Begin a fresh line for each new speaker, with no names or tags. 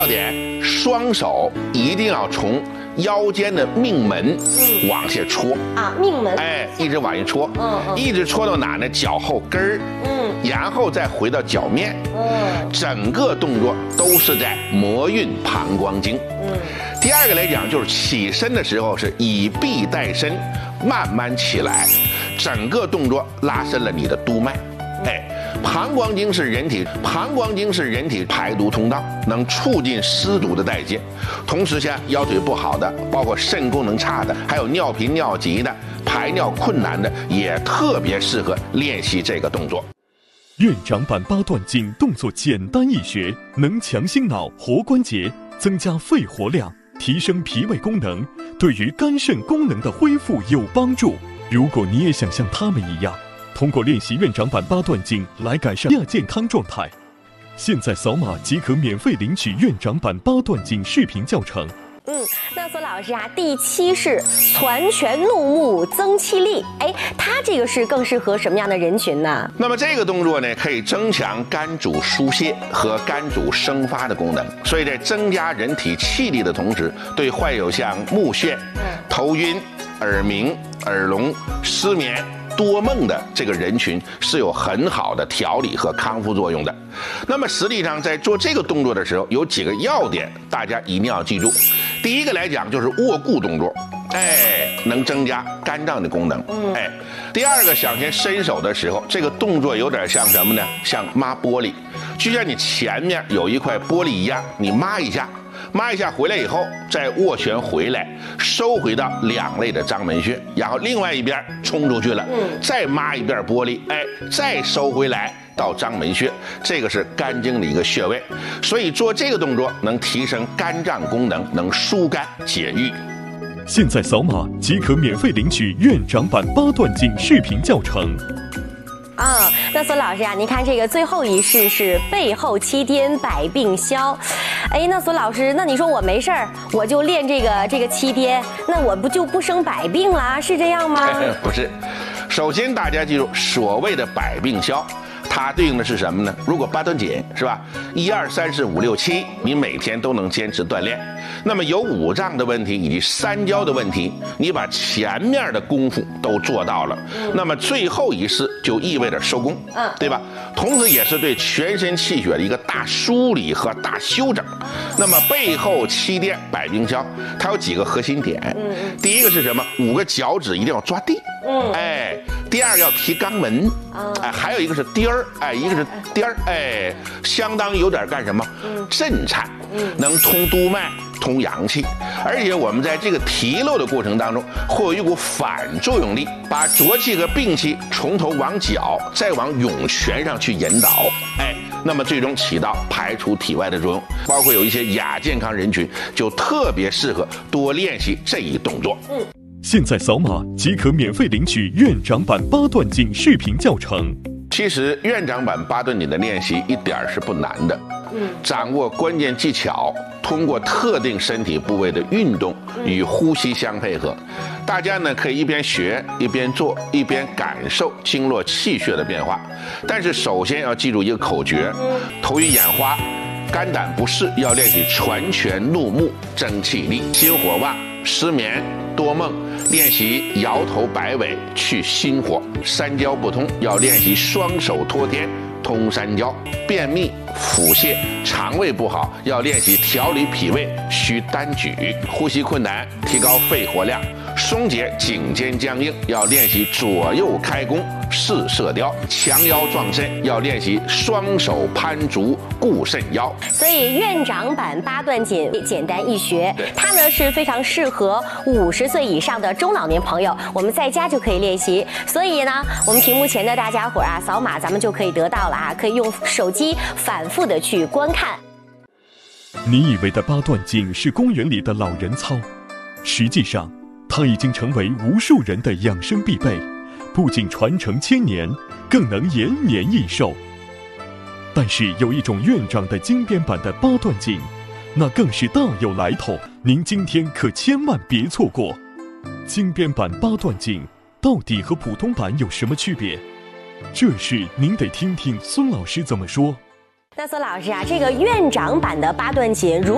点，双手一定要从腰间的命门往下戳
啊，命门，
哎，一直往下戳，一直戳到哪呢？脚后跟儿，然后再回到脚面，整个动作都是在摩运膀胱经。第二个来讲，就是起身的时候是以臂带身，慢慢起来，整个动作拉伸了你的督脉。哎，膀胱经是人体排毒通道，能促进湿毒的代谢。同时像腰腿不好的，包括肾功能差的，还有尿频尿急的，排尿困难的，也特别适合练习这个动作。
院长版八段锦动作简单易学，能强心脑、活关节，增加肺活量，提升脾胃功能，对于肝肾功能的恢复有帮助。如果你也想像他们一样，通过练习院长版八段锦来改善亚健康状态，现在扫码即可免费领取院长版八段锦视频教程。
那索老师啊，第7是攒拳怒目增气力，哎，它这个是更适合什么样的人群呢？
那么这个动作呢，可以增强肝主疏泄和肝主生发的功能，所以在增加人体气力的同时，对患有像目眩、头晕、耳鸣、耳聋、失眠、多梦的这个人群是有很好的调理和康复作用的。那么实际上在做这个动作的时候，有几个要点，大家一定要记住。第一个来讲就是卧固动作，哎，能增加肝脏的功能，哎。第二个，想先伸手的时候，这个动作有点像什么呢？像抹玻璃，就像你前面有一块玻璃一样，你抹一下回来以后，再握拳回来，收回到两肋的章门穴，然后另外一边冲出去了，再抹一遍玻璃，哎，再收回来到章门穴，这个是肝经的一个穴位，所以做这个动作能提升肝脏功能，能疏肝解郁。
现在扫码即可免费领取院长版八段锦视频教程。
那索老师啊，您看这个最后一式是背后七颠百病消。哎，那索老师，那你说我没事儿，我就练这个七颠，那我不就不生百病啦？是这样吗？
不是，首先大家记住，所谓的百病消，它对应的是什么呢？如果八段锦是吧，1、2、3、4、5、6、7，你每天都能坚持锻炼，那么有五脏的问题以及三焦的问题，你把前面的功夫都做到了，那么最后一式就意味着收工，对吧？同时也是对全身气血的一个大梳理和大修整。那么背后七颠百病消，它有几个核心点。第一个是什么？5个脚趾一定要抓地。哎，第二个要提肛门。哎，还有一个是颠儿。哎，一个是颠儿。哎，相当于有点干什么？震颤，能通督脉。通阳气，而且我们在这个提溜的过程当中，会有一股反作用力，把浊气和病气从头往脚，再往涌泉上去引导，哎，那么最终起到排除体外的作用。包括有一些亚健康人群，就特别适合多练习这一动作。
现在扫码即可免费领取院长版八段锦视频教程。
其实院长版八段锦的练习一点是不难的，掌握关键技巧，通过特定身体部位的运动与呼吸相配合，大家呢可以一边学一边做，一边感受经络气血的变化。但是首先要记住一个口诀：头晕眼花、肝胆不适要练习攒拳怒目增气力；心火旺、失眠、多梦练习摇头摆尾去心火；三焦不通要练习双手托天通三焦；便秘、腹泻、肠胃不好要练习调理脾胃需单举；呼吸困难提高肺活量；松解颈肩僵硬要练习左右开弓试射雕；强腰壮肾要练习双手攀足固肾腰。
所以院长版八段锦简单易学，它呢是非常适合50岁以上的中老年朋友，我们在家就可以练习。所以呢，我们屏幕前的大家伙啊，扫码咱们就可以得到了啊，可以用手机反复的去观看。
你以为的八段锦是公园里的老人操，实际上它已经成为无数人的养生必备，不仅传承千年，更能延年益寿。但是有一种院长的精编版的八段锦，那更是大有来头，您今天可千万别错过。精编版八段锦到底和普通版有什么区别？这事您得听听孙老师怎么说。
那孙老师啊，这个院长版的八段锦如